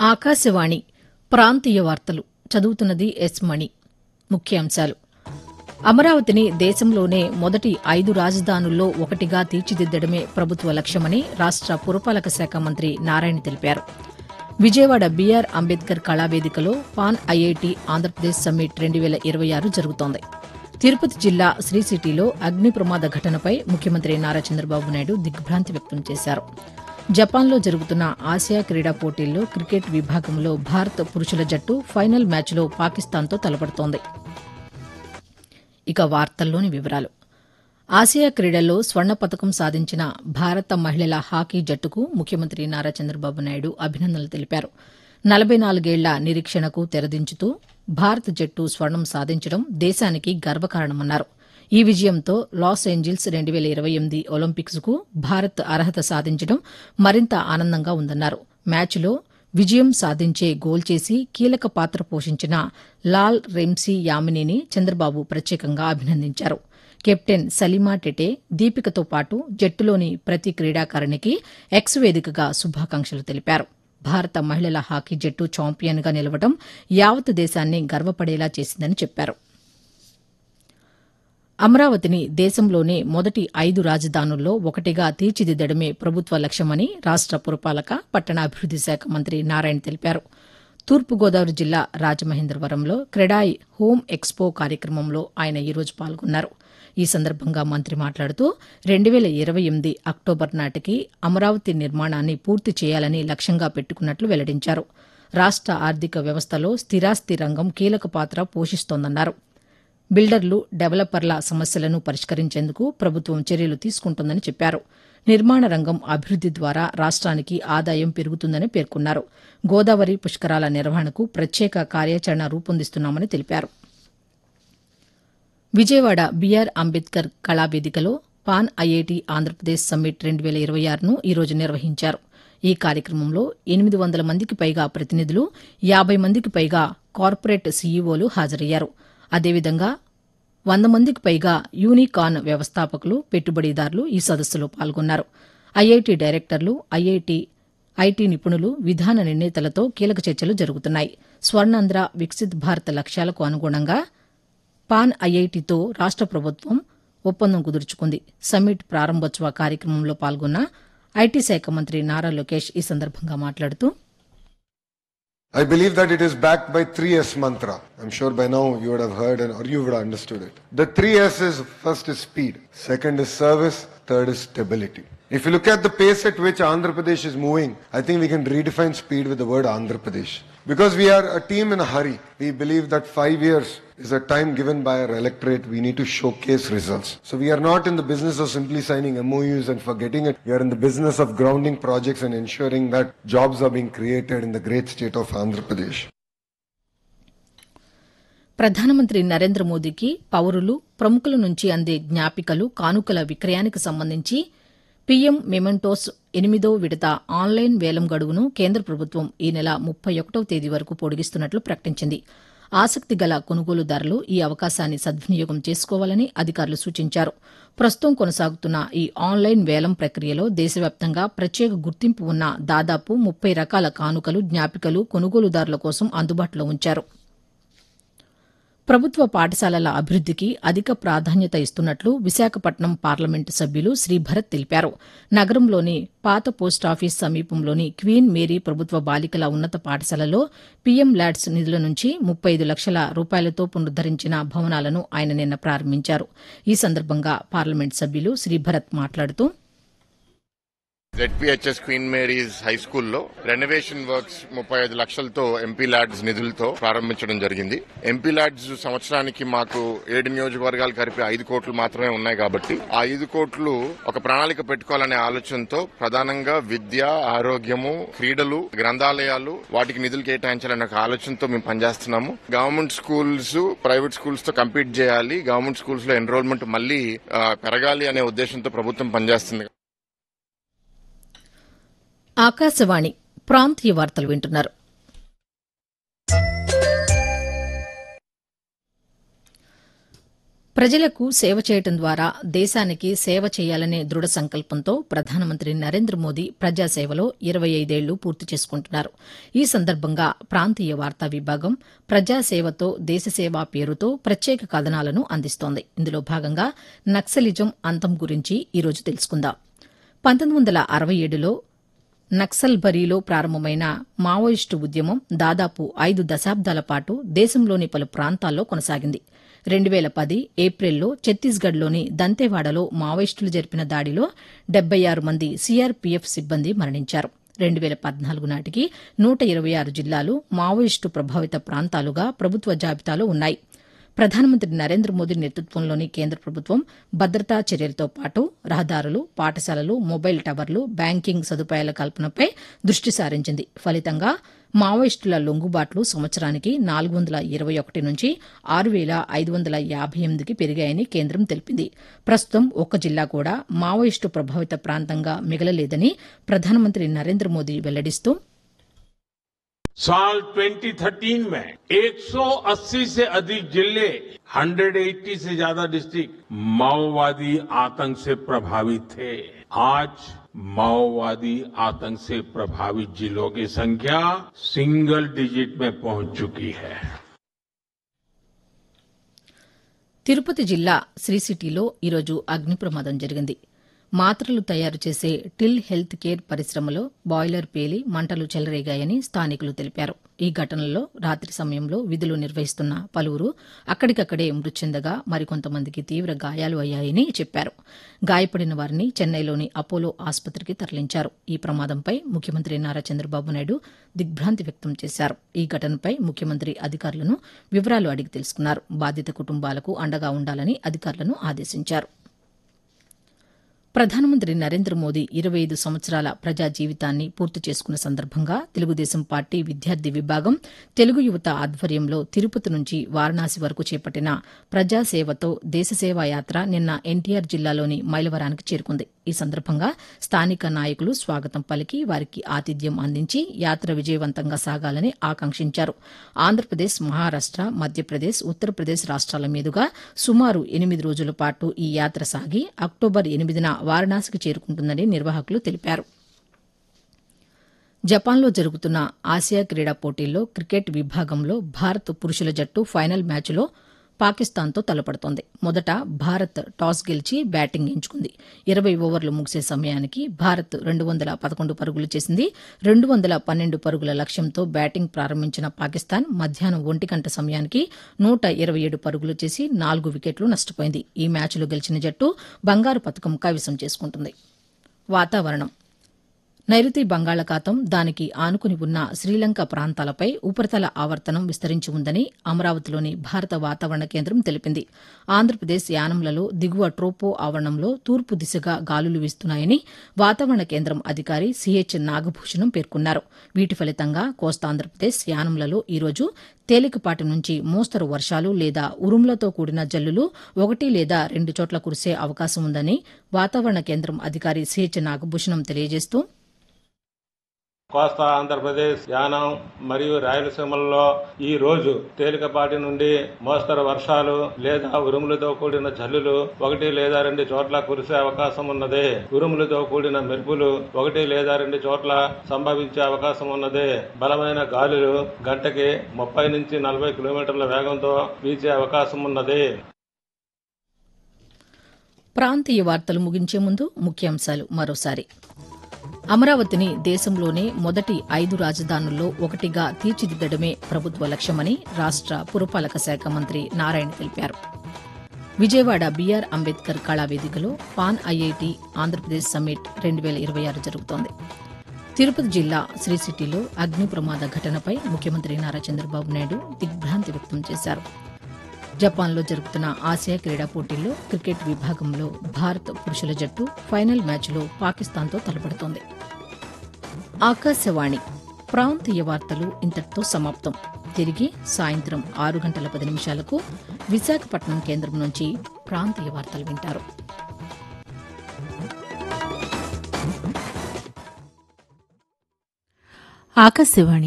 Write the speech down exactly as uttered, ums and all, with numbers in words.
ఆకాశవాణి ప్రాంతీయ వార్తలు చదువుతున్నది ఎస్ మణి. ముఖ్యాంశాలు: అమరావతిని దేశంలోనే మొదటి ఐదు రాజధానుల్లో ఒకటిగా తీర్చిదిద్దడమే ప్రభుత్వ లక్ష్యమని రాష్ట పురపాలక శాఖ మంత్రి నారాయణ తెలిపారు. Vijayawada BR Ambedkar కళావేదికలో pan IIT Andhra Pradesh summit రెండు వేల ఇరవై ఆరు జరుగుతోంది. తిరుపతి జిల్లా శ్రీ సిటీలో అగ్ని ప్రమాద ఘటనపై ముఖ్యమంత్రి నారా చంద్రబాబు నాయుడు దిగ్భ్రాంతి వ్యక్తం చేశారు. జపాన్లో జరుగుతున్న ఆసియా క్రీడా పోటీల్లో క్రికెట్ విభాగంలో భారత పురుషుల జట్టు ఫైనల్ మ్యాచ్లో పాకిస్తాన్తో తలపడుతోంది. ఇక వార్తల్లోని వివరాలు. ఆసియా క్రీడల్లో స్వర్ణ పతకం సాధించిన భారత మహిళల హాకీ జట్టుకు ముఖ్యమంత్రి నారా చంద్రబాబు నాయుడు అభినందనలు తెలిపారు. నలభై నాలుగేళ్ల నిరీక్షణకు తెరదించుతూ భారత జట్టు స్వర్ణం సాధించడం దేశానికి గర్వకారణమన్నారు. ఈ విజయంతో లాస్ ఏంజిల్స్ రెండు వేల ఇరవై ఎనిమిది ఒలింపిక్స్కు భారత్ అర్హత సాధించడం మరింత ఆనందంగా ఉందన్నారు. మ్యాచ్లో విజయం సాధించే గోల్ చేసి కీలక పాత్ర పోషించిన లాల్ రెమ్సీ యామినీని చంద్రబాబు ప్రత్యేకంగా అభినందించారు. కెప్టెన్ సలీమా టెటే, దీపికతో పాటు జట్టులోని ప్రతి క్రీడాకారిణికి ఎక్స్ వేదికగా శుభాకాంక్షలు తెలిపారు. భారత మహిళల హాకీ జట్టు ఛాంపియన్గా నిలవడం యావత్ దేశాన్ని గర్వపడేలా చేసిందని చెప్పారు. అమరావతిని దేశంలోనే మొదటి ఐదు రాజధానుల్లో ఒకటిగా తీర్చిదిద్దడమే ప్రభుత్వ లక్ష్యమని రాష్ట పురపాలక పట్టణాభివృద్ది శాఖ మంత్రి నారాయణ తెలిపారు. తూర్పుగోదావరి జిల్లా రాజమహేంద్రవరంలో క్రెడాయ్ హోమ్ ఎక్స్పో కార్యక్రమంలో ఆయన ఈరోజు పాల్గొన్నారు. ఈ సందర్భంగా మంత్రి మాట్లాడుతూ రెండు వేల ఇరవై ఎనిమిది అక్టోబర్ నాటికి అమరావతి నిర్మాణాన్ని పూర్తి చేయాలని లక్ష్యంగా పెట్టుకున్నట్లు వెల్లడించారు. రాష్ట ఆర్థిక వ్యవస్థలో స్థిరాస్తి రంగం కీలక పాత్ర పోషిస్తోందన్నారు. బిల్డర్లు, డెవలపర్ల సమస్యలను పరిష్కరించేందుకు ప్రభుత్వం చర్యలు తీసుకుంటోందని చెప్పారు. నిర్మాణ రంగం అభివృద్ది ద్వారా రాష్ట్రానికి ఆదాయం పెరుగుతుందని పేర్కొన్నారు. గోదావరి పుష్కరాల నిర్వహణకు ప్రత్యేక కార్యాచరణ రూపొందిస్తున్నామని తెలిపారు. Vijayawada BR Ambedkar కళావేదికలో pan IIT Andhra Pradesh summit రెండు వేల ఇరవై ఆరును ఈరోజు నిర్వహించారు. ఈ కార్యక్రమంలో ఎనిమిది వందల మందికి పైగా ప్రతినిధులు, యాబై మందికి పైగా కార్పొరేట్ సీఈఓలు హాజరయ్యారు. అదేవిధంగా వంద మందికి పైగా యూనికాన్ వ్యవస్థాపకులు, పెట్టుబడిదారులు ఈ సదస్సులో పాల్గొన్నారు. ఐఐటి డైరెక్టర్లు, ఐఐటి ఐటీ నిపుణులు, విధాన నిర్ణేతలతో కీలక చర్చలు జరుగుతున్నాయి. స్వర్ణాంధ్ర, వికసిత్ భారత్ లక్ష్యాలకు అనుగుణంగా పాన్ ఐఐటితో రాష్ట ప్రభుత్వం ఒప్పందం కుదుర్చుకుంది. సమ్మిట్ ప్రారంభోత్సవ కార్యక్రమంలో పాల్గొన్న ఐటీ శాఖ మంత్రి నారా లోకేష్ ఈ సందర్భంగా మాట్లాడుతూ, I believe that it is backed by three S mantra. I'm sure by now you would have heard and or you would have understood it. The three S is, first is speed, second is service, third is stability. If you look at the pace at which Andhra Pradesh is moving, I think we can redefine speed with the word Andhra Pradesh. Because we are a team in a hurry. We believe that five years is a time given by our electorate. We need to showcase results. So we are not in the business of simply signing M O Us and forgetting it. We are in the business of grounding projects and ensuring that jobs are being created in the great state of Andhra Pradesh. ప్రధానమంత్రి నరేంద్ర మోదీకి పౌరులు, ప్రముఖుల నుంచి అందే జ్ఞాపికలు, కానుకల విక్రయానికి సంబంధించి PM mementos ఎనిమిదో విడత ఆన్లైన్ వేలం గడువును కేంద్ర ప్రభుత్వం ఈ నెల ముప్పై ఒకటవ తేదీ వరకు పొడిగిస్తున్నట్లు ప్రకటించింది. ఆసక్తి గల కొనుగోలుదారులు ఈ అవకాశాన్ని సద్వినియోగం చేసుకోవాలని అధికారులు సూచించారు. ప్రస్తుతం కొనసాగుతున్న ఈ ఆన్లైన్ వేలం ప్రక్రియలో దేశవ్యాప్తంగా ప్రత్యేక గుర్తింపు ఉన్న దాదాపు ముప్పై రకాల కానుకలు, జ్ఞాపికలు కొనుగోలుదారుల కోసం అందుబాటులో ఉంచారు. ప్రభుత్వ పాఠశాలల అభివృద్దికి అధిక ప్రాధాన్యత ఇస్తున్నట్లు విశాఖపట్నం పార్లమెంటు సభ్యులు శ్రీ భరత్ తెలిపారు. నగరంలోని పాత పోస్టాఫీస్ సమీపంలోని క్వీన్ మేరీ ప్రభుత్వ బాలికల ఉన్నత పాఠశాలలో పీఎం ల్యాడ్స్ నిధుల నుంచి ముప్పై ఐదు లక్షల రూపాయలతో పునరుద్దరించిన భవనాలను ఆయన నిన్న ప్రారంభించారు. ఈ సందర్భంగా పార్లమెంటు సభ్యులు శ్రీ భరత్ మాట్లాడుతూ, జెడ్పీహెచ్ఎస్ క్వీన్ మేరీస్ హై స్కూల్లో రెనోవేషన్ వర్క్స్ ముప్పై ఐదు లక్షలతో ఎంపీ ల్యాడ్స్ నిధులతో ప్రారంభించడం జరిగింది. ఎంపీ ల్యాడ్స్ సంవత్సరానికి మాకు ఏడు నియోజకవర్గాలు కలిపి ఐదు కోట్లు మాత్రమే ఉన్నాయి కాబట్టి ఆ ఐదు కోట్లు ఒక ప్రణాళిక పెట్టుకోవాలనే ఆలోచనతో ప్రధానంగా విద్య, ఆరోగ్యము, క్రీడలు, గ్రంథాలయాలు వాటికి నిధులు కేటాయించాలనే ఒక ఆలోచనతో మేము పనిచేస్తున్నాము. గవర్నమెంట్ స్కూల్స్ ప్రైవేట్ స్కూల్స్ తో కంపీట్ చేయాలి, గవర్నమెంట్ స్కూల్స్ లో ఎన్రోల్మెంట్ మళ్లీ పెరగాలి అనే ఉద్దేశంతో ప్రభుత్వం పనిచేస్తుంది. ఆకాశవాణి ప్రాంతీయ వార్తలు వింటున్నారు. ప్రజలకు సేవ చేయడం ద్వారా దేశానికి సేవ చేయాలనే దృఢ సంకల్పంతో ప్రధానమంత్రి నరేంద్ర మోదీ ప్రజాసేవలో ఇరవై ఐదేళ్లు పూర్తి చేసుకుంటున్నారు. ఈ సందర్భంగా ప్రాంతీయ వార్తా విభాగం ప్రజాసేవతో దేశసేవ పేరుతో ప్రత్యేక కథనాలను అందిస్తోంది. ఇందులో భాగంగా నక్సలిజం అంతం గురించి ఈరోజు తెలుసుకుందాం. పంతొమ్మిది వందల అరవై ఏడులో నక్సల్బరీలో ప్రారంభమైన మావోయిస్టు ఉద్యమం దాదాపు ఐదు దశాబ్దాల పాటు దేశంలోని పలు ప్రాంతాల్లో కొనసాగింది. రెండు వేల పది ఏప్రిల్లో ఛత్తీస్గఢ్లోని దంతెవాడలో మావోయిస్టులు జరిపిన దాడిలో డెబ్బై ఆరు మంది సీఆర్పీఎఫ్ సిబ్బంది మరణించారు. రెండు వేల పద్నాలుగు నాటికి నూట ఇరవై ఆరు జిల్లాలు మావోయిస్టు ప్రభావిత ప్రాంతాలుగా ప్రభుత్వ జాబితాలో ఉన్నాయి. ప్రధానమంత్రి నరేంద్ర మోదీ నేతృత్వంలోని కేంద్ర ప్రభుత్వం భద్రతా చర్యలతో పాటు రహదారులు, పాఠశాలలు, మొబైల్ టవర్లు, బ్యాంకింగ్ సదుపాయాల కల్పనపై దృష్టి సారించింది. ఫలితంగా మావోయిస్టుల లొంగుబాట్లు సంవత్సరానికి నాలుగు వందల ఇరవై ఒకటి నుంచి ఆరు వేల ఐదు వందల యాభై ఎనిమిదికి పెరిగాయని కేంద్రం తెలిపింది. ప్రస్తుతం ఒక్క జిల్లా కూడా మావోయిస్టు ప్రభావిత ప్రాంతంగా మిగలలేదని ప్రధానమంత్రి నరేంద్ర మోదీ వెల్లడిస్తూ साल दो हज़ार तेरह में एक सौ अस्सी से अधिक जिले, एक सौ अस्सी से ज्यादा डिस्ट्रिक्ट माओवादी आतंक से प्रभावित थे. आज माओवादी आतंक से प्रभावित जिलों की संख्या सिंगल डिजिट में पहुंच चुकी है. తిరుపతి జిల్లా శ్రీ సిటీలో ఈరోజు అగ్ని ప్రమాదం జరిగింది. మాత్రలు తయారు చేసే టిల్ హెల్త్ కేర్ పరిశ్రమలో బాయిలర్ పేలి మంటలు చెలరేగాయని స్థానికులు తెలిపారు. ఈ ఘటనలో రాత్రి సమయంలో విధులు నిర్వహిస్తున్న పలువురు అక్కడికక్కడే మృతి చెందగా మరికొంతమందికి తీవ్ర గాయాలు అయ్యాయని చెప్పారు. గాయపడిన వారిని చెన్నైలోని అపోలో ఆసుపత్రికి తరలించారు. ఈ ప్రమాదంపై ముఖ్యమంత్రి నారా చంద్రబాబు నాయుడు దిగ్భ్రాంతి వ్యక్తం చేశారు. ఈ ఘటనపై ముఖ్యమంత్రి అధికారులను వివరాలు అడిగి తెలుసుకున్నారు. బాధిత కుటుంబాలకు అండగా ఉండాలని అధికారులను ఆదేశించారు. ప్రధానమంత్రి నరేంద్ర మోదీ ఇరవై ఐదు సంవత్సరాల ప్రజా జీవితాన్ని పూర్తి చేసుకున్న సందర్భంగా తెలుగుదేశం పార్టీ విద్యార్థి విభాగం తెలుగు యువత ఆధ్వర్యంలో తిరుపతి నుంచి వారణాసి వరకు చేపట్టిన ప్రజాసేవతో దేశసేవా యాత్ర నిన్న ఎన్టీఆర్ జిల్లాలోని మైలవరానికి చేరుకుంది. ఈ సందర్భంగా స్థానిక నాయకులు స్వాగతం పలికి వారికి ఆతిథ్యం అందించి యాత్ర విజయవంతంగా సాగాలని ఆకాంక్షించారు. ఆంధ్రప్రదేశ్, మహారాష్ట, మధ్యప్రదేశ్, ఉత్తరప్రదేశ్ రాష్ట్రాల మీదుగా సుమారు ఎనిమిది రోజుల పాటు ఈ యాత్ర సాగి అక్టోబర్ ఎనిమిదిన వారణాసికి చేరుకుంటుందని నిర్వాహకులు తెలిపారు. జపాన్లో జరుగుతున్న ఆసియా క్రీడా పోటీల్లో క్రికెట్ విభాగంలో భారత్ పురుషుల జట్టు ఫైనల్ మ్యాచ్లో పాకిస్తాన్తో తలపడుతోంది. మొదట భారత్ టాస్ గెలిచి బ్యాటింగ్ ఎంచుకుంది. ఇరవై ఓవర్లు ముగిసే సమయానికి భారత్ రెండు వందల పదకొండు పరుగులు చేసింది. రెండు వందల పన్నెండు పరుగుల లక్ష్యంతో బ్యాటింగ్ ప్రారంభించిన పాకిస్తాన్ మధ్యాహ్నం ఒంటి గంట సమయానికి నూట ఇరవై ఏడు పరుగులు చేసి నాలుగు వికెట్లు నష్టపోయింది. ఈ మ్యాచ్లో గెలిచిన జట్టు బంగారు పతకం కైవసం చేసుకుంటుంది. వాతావరణం. నైరుతి బంగాళాఖాతం, దానికి ఆనుకుని ఉన్న శ్రీలంక ప్రాంతాలపై ఉపరితల ఆవర్తనం విస్తరించి ఉందని అమరావతిలోని భారత వాతావరణ కేంద్రం తెలిపింది. ఆంధ్రప్రదేశ్ యానంలలో దిగువ ట్రోపో ఆవరణంలో తూర్పు దిశగా గాలులు వీస్తున్నాయని వాతావరణ కేంద్రం అధికారి సిహెచ్ నాగభూషణం పేర్కొన్నారు. వీటి ఫలితంగా కోస్తాంధ్రప్రదేశ్ యానంలలో ఈరోజు తేలికపాటి నుంచి మోస్తరు వర్షాలు లేదా ఉరుములతో కూడిన జల్లులు ఒకటి లేదా రెండు చోట్ల కురిసే అవకాశం ఉందని వాతావరణ కేంద్రం అధికారి సిహెచ్ నాగభూషణం తెలియజేస్తూ కోస్తా ఆంధ్రప్రదేశ్, యానం మరియు రాయలసీమల్లో ఈ రోజు తేలికపాటి నుండి మోస్తరు వర్షాలు లేదా ఉరుములతో కూడిన జల్లులు ఒకటి లేదా రెండు చోట్ల కురిసే అవకాశం ఉన్నది. ఉరుములతో కూడిన మెరుపులు ఒకటి లేదా రెండు చోట్ల సంభవించే అవకాశం ఉన్నది. బలమైన గాలులు గంటకి ముప్పై నుంచి నలభై కిలోమీటర్ల వేగంతో వీచే అవకాశం ఉన్నది. ప్రాంతీయ వార్తలు ముగించే ముందు ముఖ్యాంశాలు మరోసారి. అమరావతిని దేశంలోనే మొదటి ఐదు రాజధానుల్లో ఒకటిగా తీర్చిదిద్దడమే ప్రభుత్వ లక్ష్యమని రాష్ట పురపాలక శాఖ మంత్రి నారాయణ తెలిపారు. Vijayawada BR Ambedkar కళావేదికలో pan IIT Andhra Pradesh summit రెండు వేల ఇరవై ఆరు జరుగుతోంది. తిరుపతి జిల్లా శ్రీ సిటీలో అగ్ని ప్రమాద ఘటనపై ముఖ్యమంత్రి నారా చంద్రబాబు నాయుడు దిగ్భ్రాంతి వ్యక్తం చేశారు. జపాన్లో జరుగుతున్న ఆసియా క్రీడా పోటీల్లో క్రికెట్ విభాగంలో భారత్ పురుషుల జట్టు ఫైనల్ మ్యాచ్లో పాకిస్తాన్తో తలపడుతోంది. ఆకాశవాణి ప్రాంతీయ వార్తలు ఇంతటితో సమాప్తం. తిరిగి సాయంత్రం ఆరు గంటల పది నిమిషాలకు విశాఖపట్నం కేంద్రం నుంచి ప్రాంతీయ వార్తలు వింటారు. ఆకాశవాణి